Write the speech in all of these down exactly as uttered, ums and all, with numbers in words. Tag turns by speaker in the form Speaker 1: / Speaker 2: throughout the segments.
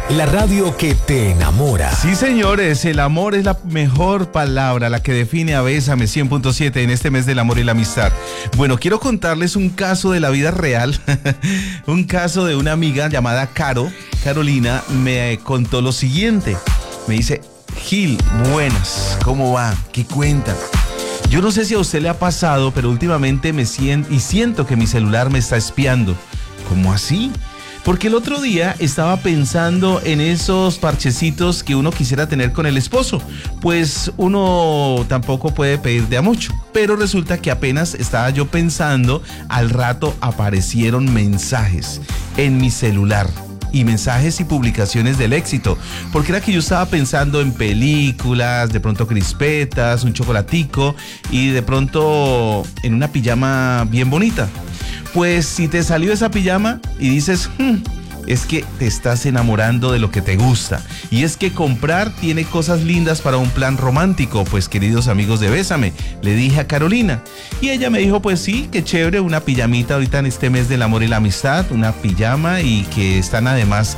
Speaker 1: La radio que te enamora.
Speaker 2: Sí, señores, el amor es la mejor palabra, la que define a Bésame cien punto siete en este mes del amor y la amistad. Bueno, quiero contarles un caso de la vida real, un caso de una amiga llamada Caro. Carolina me contó lo siguiente. Me dice: Gil, buenas, ¿cómo va? ¿Qué cuenta? Yo no sé si a usted le ha pasado, pero últimamente me siento y siento que mi celular me está espiando. ¿Cómo así? Porque el otro día estaba pensando en esos parchecitos que uno quisiera tener con el esposo. Pues uno tampoco puede pedir de a mucho. Pero resulta que apenas estaba yo pensando, al rato aparecieron mensajes en mi celular. Y mensajes y publicaciones del éxito, porque era que yo estaba pensando en películas, de pronto crispetas, un chocolatico y de pronto en una pijama bien bonita. Pues si te salió esa pijama y dices, hmm, es que te estás enamorando de lo que te gusta. Y es que comprar tiene cosas lindas para un plan romántico. Pues queridos amigos de Bésame, le dije a Carolina. Y ella me dijo, pues sí, qué chévere, una pijamita ahorita en este mes del amor y la amistad. Una pijama y que están además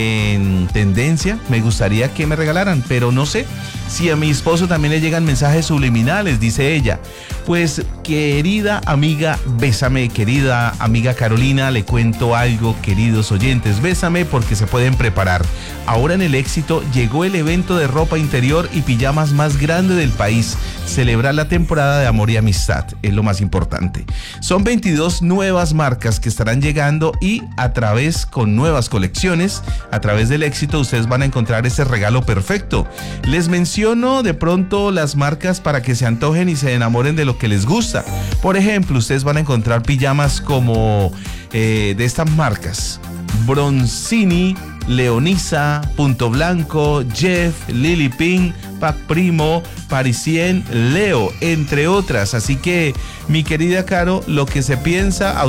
Speaker 2: en tendencia. Me gustaría que me regalaran, pero no sé si a mi esposo también le llegan mensajes subliminales, dice ella. Pues querida amiga Bésame, querida amiga Carolina, le cuento algo, queridos oyentes. Bésame porque se pueden preparar. Ahora en el éxito llegó el evento de ropa interior y pijamas más grande del país. Celebrar la temporada de amor y amistad es lo más importante. Son veintidós nuevas marcas que estarán llegando y a través con nuevas colecciones, a través del éxito ustedes van a encontrar ese regalo perfecto. Les menciono de pronto las marcas para que se antojen y se enamoren de lo que les gusta. Por ejemplo, ustedes van a encontrar pijamas como eh, de estas marcas: Bronzini, Leonisa, Punto Blanco, Jeff, Lily Pink, Pac Primo, Parisien, Leo, entre otras. Así que, mi querida Caro, lo que se piensa...